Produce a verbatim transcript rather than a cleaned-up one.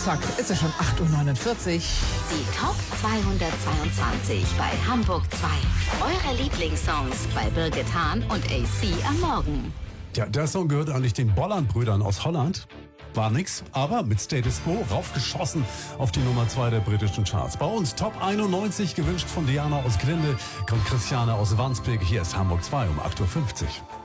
zack, ist es schon acht Uhr neunundvierzig. Die Top zweihundertzweiundzwanzig bei Hamburg zwei. Eure Lieblingssongs bei Birgit Hahn und A C am Morgen. Ja, der Song gehört eigentlich den Bolland-Brüdern aus Holland. War nix, aber mit Status Quo raufgeschossen auf die Nummer zwei der britischen Charts. Bei uns Top einundneunzig, gewünscht von Diana aus Grinde, kommt Christiane aus Wandsbek. Hier ist Hamburg zwei um acht Uhr fünfzig.